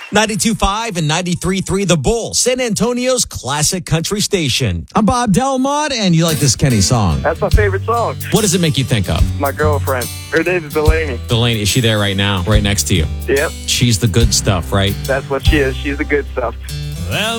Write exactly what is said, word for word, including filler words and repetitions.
ninety-two point five and ninety-three point three The Bull, San Antonio's classic country station. I'm Bob Delmont, and you like this Kenny song. That's my favorite song. What does it make you think of? My girlfriend. Her name is Delaney. Delaney, is she there right now, right next to you? Yep. She's the good stuff, right? That's what she is. She's the good stuff. Well,